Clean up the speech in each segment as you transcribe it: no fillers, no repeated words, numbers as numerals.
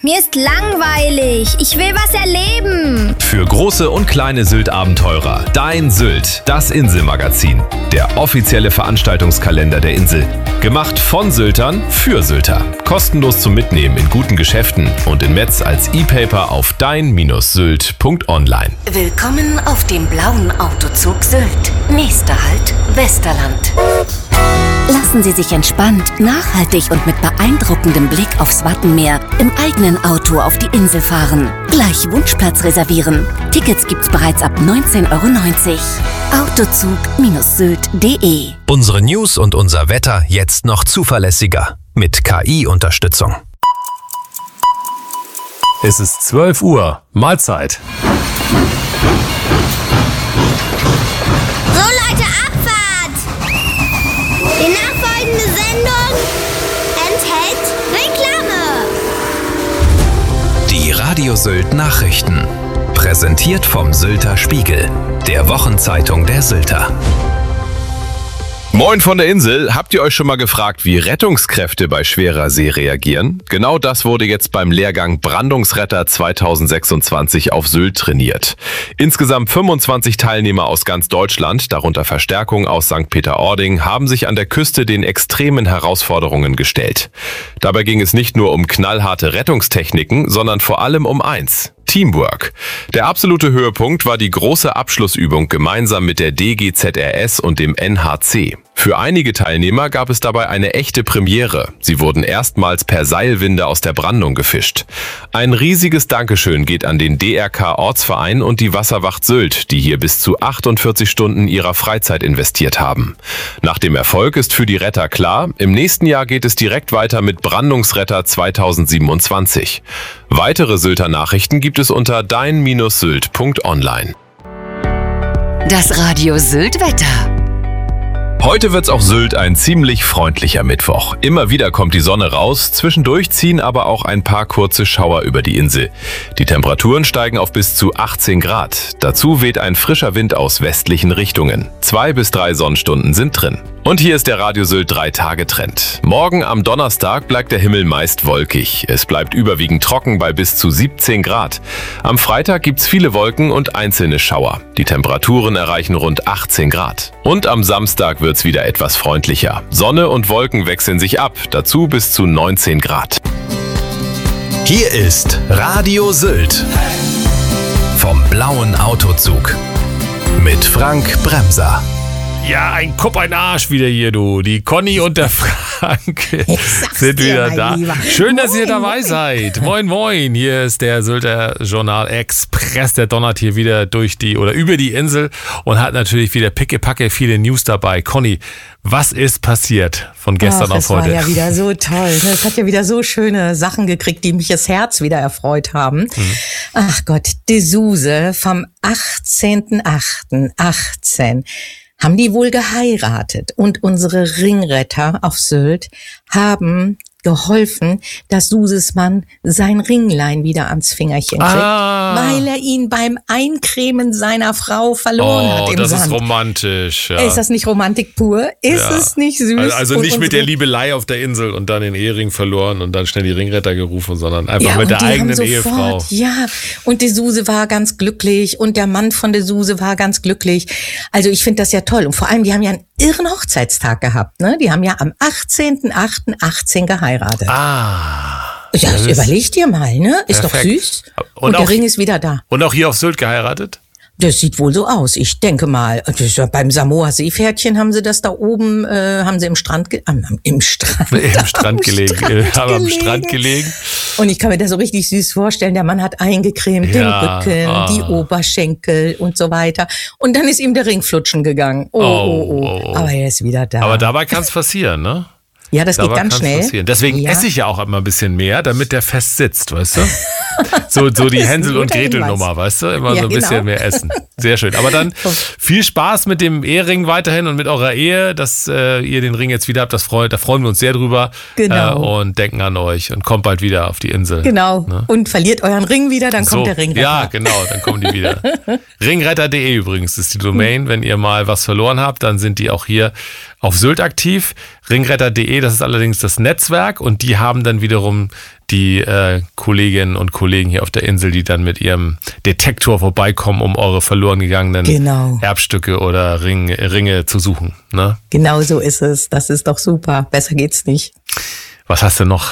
Mir ist langweilig. Ich will was erleben. Für große und kleine Sylt-Abenteurer. Dein Sylt, das Inselmagazin. Der offizielle Veranstaltungskalender der Insel. Gemacht von Syltern für Sylter. Kostenlos zum Mitnehmen in guten Geschäften und in Metz als E-Paper auf dein-sylt.online. Willkommen auf dem blauen Autozug Sylt. Nächster Halt, Westerland. Lassen Sie sich entspannt, nachhaltig und mit beeindruckendem Blick aufs Wattenmeer im eigenen Auto auf die Insel fahren. Gleich Wunschplatz reservieren. Tickets gibt's bereits ab 19,90 €. Autozug-sylt.de. Unsere News und unser Wetter jetzt noch zuverlässiger. Mit KI-Unterstützung. Es ist 12 Uhr. Mahlzeit. So Leute, Abfahrt! Die nachfolgende Sendung enthält Reklame. Die Radio Sylt Nachrichten. Präsentiert vom Sylter Spiegel, der Wochenzeitung der Sylter. Moin von der Insel. Habt ihr euch schon mal gefragt, wie Rettungskräfte bei schwerer See reagieren? Genau das wurde jetzt beim Lehrgang Brandungsretter 2026 auf Sylt trainiert. Insgesamt 25 Teilnehmer aus ganz Deutschland, darunter Verstärkung aus St. Peter-Ording, haben sich an der Küste den extremen Herausforderungen gestellt. Dabei ging es nicht nur um knallharte Rettungstechniken, sondern vor allem um eins: Teamwork. Der absolute Höhepunkt war die große Abschlussübung gemeinsam mit der DGZRS und dem NHC. Für einige Teilnehmer gab es dabei eine echte Premiere. Sie wurden erstmals per Seilwinde aus der Brandung gefischt. Ein riesiges Dankeschön geht an den DRK Ortsverein und die Wasserwacht Sylt, die hier bis zu 48 Stunden ihrer Freizeit investiert haben. Nach dem Erfolg ist für die Retter klar, im nächsten Jahr geht es direkt weiter mit Brandungsretter 2027. Weitere Sylter Nachrichten gibt es unter dein-sylt.online. Das Radio Sylt Wetter. Heute wird's auf Sylt ein ziemlich freundlicher Mittwoch. Immer wieder kommt die Sonne raus, zwischendurch ziehen aber auch ein paar kurze Schauer über die Insel. Die Temperaturen steigen auf bis zu 18 Grad. Dazu weht ein frischer Wind aus westlichen Richtungen. 2 bis 3 Sonnenstunden sind drin. Und hier ist der Radio Sylt 3-Tage-Trend. Morgen am Donnerstag bleibt der Himmel meist wolkig. Es bleibt überwiegend trocken bei bis zu 17 Grad. Am Freitag gibt's viele Wolken und einzelne Schauer. Die Temperaturen erreichen rund 18 Grad. Und am Samstag wird's wieder etwas freundlicher. Sonne und Wolken wechseln sich ab, dazu bis zu 19 Grad. Hier ist Radio Sylt. Vom blauen Autozug. Mit Frank Bremser. Ja, ein Kopf, ein Arsch wieder hier, du. Die Conny und der Frank sind wieder da. Lieber. Schön, dass ihr Moin, dabei moin. seid. Moin, moin. Hier ist der Sylter Journal Express. Der donnert hier wieder über die Insel und hat natürlich wieder pickepacke viele News dabei. Conny, was ist passiert von gestern auf heute? Das war ja wieder so toll. Es hat ja wieder so schöne Sachen gekriegt, die mich das Herz wieder erfreut haben. Ach Gott, die Suse vom 18.08.18 haben die wohl geheiratet. Und unsere Ringretter auf Sylt haben geholfen, dass Suses Mann sein Ringlein wieder ans Fingerchen kriegt, weil er ihn beim Eincremen seiner Frau verloren hat im das Sand. ist romantisch. Ja. Ist das nicht Romantik pur? Ist es nicht süß? Also Und nicht mit der unsere- Liebelei auf der Insel und dann den Ehering verloren und dann schnell die Ringretter gerufen, sondern einfach Ja, mit und der die eigenen haben Ehefrau. Ja, und die Suse war ganz glücklich und der Mann von der Suse war ganz glücklich. Also ich finde das ja toll. Und vor allem, die haben ja einen irren Hochzeitstag gehabt. Ne? Die haben ja am 18.08.18 geheiratet. Ah. Ja, das ist überleg dir mal, ne? Ist doch perfekt. süß. Und Und der auch- Ring ist wieder da. Und auch hier auf Sylt geheiratet? Das sieht wohl so aus. Ich denke mal, das ist ja beim Samoa Seepferdchen haben sie das da oben, haben sie im Strand, im Strand, Im Strand gelegen. Am Strand gelegen. Und ich kann mir das so richtig süß vorstellen. Der Mann hat eingecremt, den Ja, Rücken, die Oberschenkel und so weiter. Und dann ist ihm der Ring flutschen gegangen. Oh. Aber er ist wieder da. Aber dabei kann es passieren, ne? ja, das geht Dabei ganz kann's schnell. passieren. Deswegen Ja. esse ich ja auch immer ein bisschen mehr, damit der fest sitzt, weißt du? So die ist ein Hänsel- und guter Gretel-Nummer, Hinweis. weißt du? Immer Ja, so ein bisschen genau. mehr essen. Sehr schön. Aber dann viel Spaß mit dem Ehering weiterhin und mit eurer Ehe, dass ihr den Ring jetzt wieder habt. Da freuen wir uns sehr drüber. Genau. Und denken an euch und kommt bald wieder auf die Insel. Genau. Ne? Und verliert euren Ring wieder, dann kommt der Ringretter. Ja, genau, dann kommen die wieder. Ringretter.de übrigens ist die Domain. Wenn ihr mal was verloren habt, dann sind die auch hier auf Sylt aktiv. Ringretter.de, das ist allerdings das Netzwerk und die haben dann wiederum die Kolleginnen und Kollegen hier auf der Insel, die dann mit ihrem Detektor vorbeikommen, um eure verloren gegangenen Erbstücke oder Ringe zu suchen. Ne? Genau so ist es. Das ist doch super. Besser geht's nicht. Was hast du noch?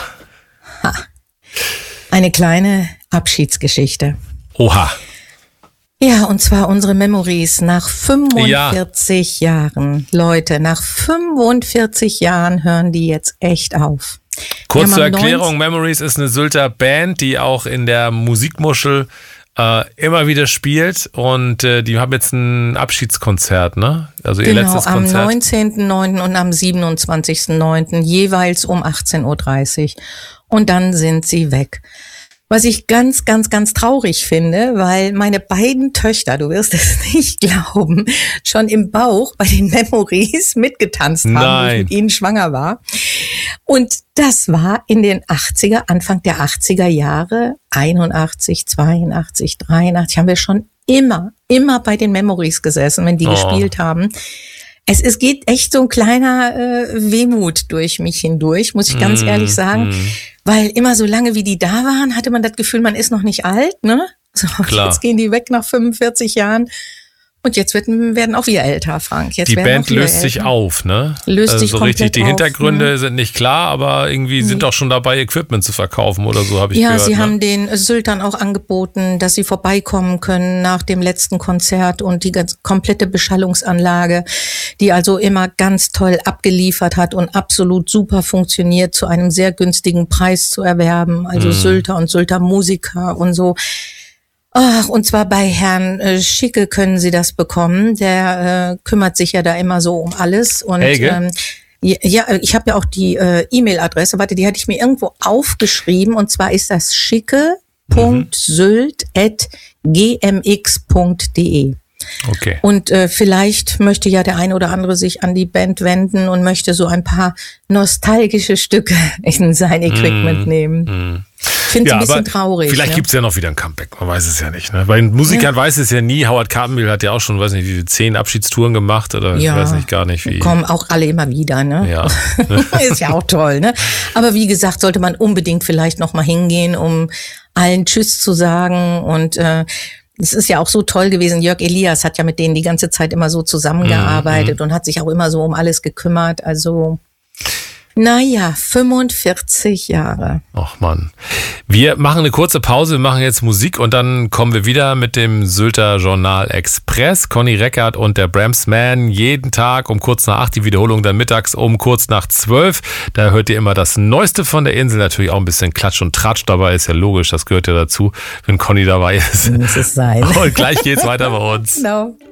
Eine kleine Abschiedsgeschichte. Oha. Ja, und zwar unsere Memories nach 45 Jahren. Leute, nach 45 Jahren hören die jetzt echt auf. Kurz zur Erklärung, Memories ist eine Sylter Band, die auch in der Musikmuschel immer wieder spielt und die haben jetzt ein Abschiedskonzert, ne? Also ihr letztes Konzert. Am 19.09. und am 27.09. jeweils um 18.30 Uhr. Und dann sind sie weg. Was ich ganz, ganz, ganz traurig finde, weil meine beiden Töchter, du wirst es nicht glauben, schon im Bauch bei den Memories mitgetanzt haben, wo ich mit ihnen schwanger war. Und das war in den 80er, Anfang der 80er Jahre, 81, 82, 83, haben wir schon immer bei den Memories gesessen, wenn die gespielt haben. Es geht echt so ein kleiner Wehmut durch mich hindurch, muss ich ganz ehrlich sagen. Weil immer so lange wie die da waren, hatte man das Gefühl, man ist noch nicht alt, ne? So, jetzt gehen die weg nach 45 Jahren. Und jetzt werden auch wir älter, Frank. Jetzt die Band löst sich auf, ne? Löst sich so komplett richtig. Die auf, Hintergründe sind nicht klar, aber irgendwie sind auch schon dabei, Equipment zu verkaufen oder so, habe ich gehört. Ja, sie haben den Syltern auch angeboten, dass sie vorbeikommen können nach dem letzten Konzert und die ganz komplette Beschallungsanlage, die also immer ganz toll abgeliefert hat und absolut super funktioniert, zu einem sehr günstigen Preis zu erwerben. Also Sylter und Sylter Musiker und so. Ach, und zwar bei Herrn Schicke können Sie das bekommen. Der kümmert sich ja da immer so um alles. Und ja, ich habe ja auch die E-Mail-Adresse. Warte, die hatte ich mir irgendwo aufgeschrieben. Und zwar ist das schicke.sylt@gmx.de. Okay. Und vielleicht möchte ja der eine oder andere sich an die Band wenden und möchte so ein paar nostalgische Stücke in sein Equipment nehmen. Ich finde es ein bisschen traurig. Vielleicht gibt's ja noch wieder ein Comeback, man weiß es ja nicht. Ne? Bei den Musikern weiß es ja nie. Howard Carpendale hat ja auch schon, weiß nicht, wie 10 Abschiedstouren gemacht oder ich weiß nicht gar nicht wie. Kommen auch alle immer wieder, ne? Ja. Ist ja auch toll, ne? Aber wie gesagt, sollte man unbedingt vielleicht noch mal hingehen, um allen Tschüss zu sagen und es ist ja auch so toll gewesen. Jörg Elias hat ja mit denen die ganze Zeit immer so zusammengearbeitet und hat sich auch immer so um alles gekümmert. Also, 45 Jahre. Ach Mann. Wir machen eine kurze Pause, wir machen jetzt Musik und dann kommen wir wieder mit dem Sylter Journal Express. Conny Reckert und der Bramsman jeden Tag um kurz nach 8, die Wiederholung dann mittags um kurz nach 12. Da hört ihr immer das Neueste von der Insel, natürlich auch ein bisschen Klatsch und Tratsch dabei, ist ja logisch, das gehört ja dazu, wenn Conny dabei ist. Muss es sein. Und gleich geht's weiter bei uns. Genau.